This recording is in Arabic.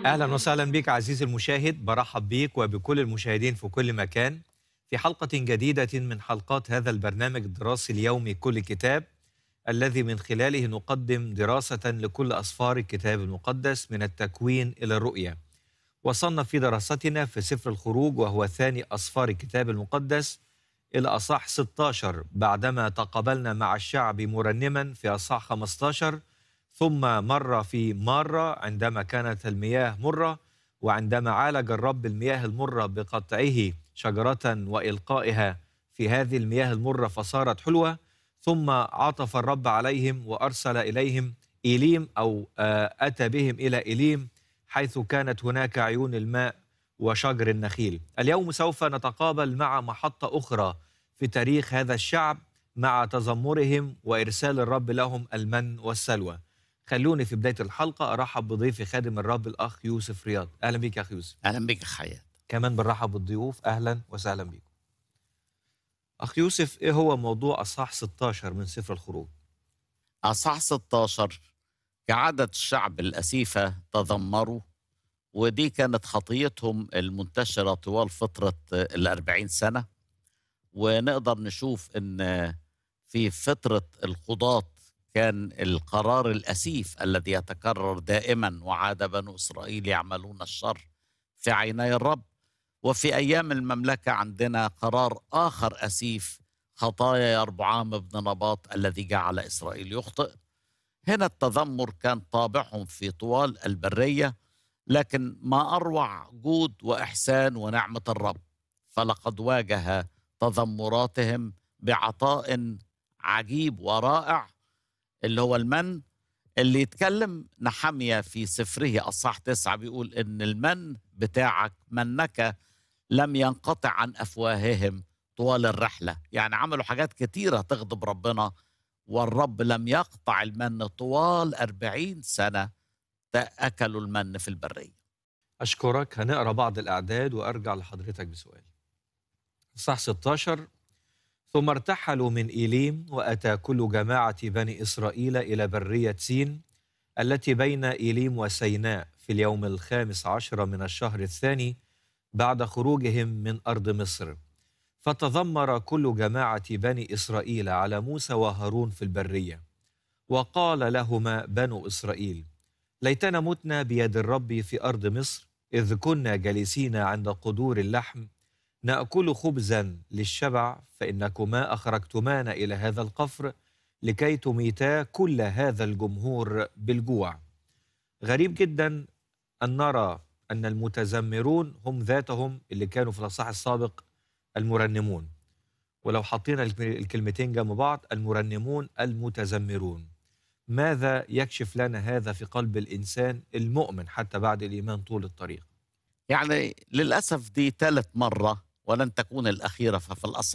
أهلا وسهلا بك عزيزي المشاهد، برحب بيك وبكل المشاهدين في كل مكان في حلقة جديدة من حلقات هذا البرنامج الدراسي اليومي كل كتاب، الذي من خلاله نقدم دراسة لكل أسفار الكتاب المقدس من التكوين إلى الرؤية. وصلنا في دراستنا في سفر الخروج، وهو ثاني أسفار الكتاب المقدس، إلى أصحاح 16 بعدما تقابلنا مع الشعب مرنما في أصحاح 15، ثم مر في مرة عندما كانت المياه مرة، وعندما عالج الرب المياه المرة بقطعه شجرة وإلقائها في هذه المياه المرة فصارت حلوة، ثم عطف الرب عليهم وأرسل إليهم إيليم أو أتى بهم إلى إيليم، حيث كانت هناك عيون الماء وشجر النخيل. اليوم سوف نتقابل مع محطة أخرى في تاريخ هذا الشعب، مع تذمرهم وإرسال الرب لهم المن والسلوى. خلوني في بداية الحلقة أرحب بضيفي خادم الرب الأخ يوسف رياض. أهلا بك يا أخ يوسف. أهلا بك حياة. كمان بنرحب بالضيوف، أهلا وسهلا بكم. أخ يوسف، إيه هو موضوع أصحاح 16 من سفر الخروج؟ أصح 16 كعادة الشعب الأسيفة تذمروا، ودي كانت خطيتهم المنتشرة طوال فترة 40 سنة. ونقدر نشوف أن في فترة القضاة كان القرار الأسيف الذي يتكرر دائما، وعاد بنو إسرائيل يعملون الشر في عيني الرب. وفي أيام المملكة عندنا قرار آخر أسيف، خطايا يربعام بن نباط الذي جعل إسرائيل يخطئ. هنا التذمر كان طابعهم في طوال البرية، لكن ما أروع جود وإحسان ونعمة الرب، فلقد واجه تذمراتهم بعطاء عجيب ورائع اللي هو المن، اللي يتكلم نحمية في سفره أصحاح 9 بيقول إن المن بتاعك منك لم ينقطع عن أفواههم طوال الرحلة. يعني عملوا حاجات كتيرة تغضب ربنا، والرب لم يقطع المن طوال 40 سنة، أكلوا المن في البرية. أشكرك. هنقرأ بعض الأعداد وأرجع لحضرتك بسؤال. أصحاح 16: ثم ارتحلوا من إيليم، وأتى كل جماعة بني إسرائيل إلى برية سين التي بين إيليم وسيناء في اليوم 15 من الشهر الثاني بعد خروجهم من أرض مصر. فتذمر كل جماعة بني إسرائيل على موسى وهارون في البرية، وقال لهما بنو إسرائيل: ليتنا متنا بيد الرب في أرض مصر، إذ كنا جالسين عند قدور اللحم نأكل خبزا للشبع، فإنكما أخرجتمانا إلى هذا القفر لكي تميتا كل هذا الجمهور بالجوع. غريب جدا أن نرى أن المتذمرون هم ذاتهم اللي كانوا في الأصحاح السابق المرنمون، ولو حطينا الكلمتين جنب بعض، المرنمون المتذمرون. ماذا يكشف لنا هذا في قلب الإنسان المؤمن حتى بعد الإيمان طول الطريق؟ يعني للأسف دي ثالث مرة ولن تكون الأخيرة، ففي الأصح